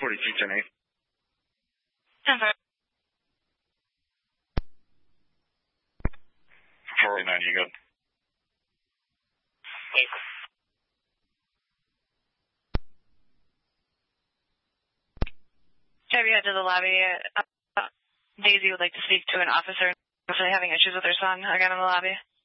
4210. 10-4. 409, you good? Have you head to the lobby? Daisy would like to speak to an officer having issues with her son again in the lobby.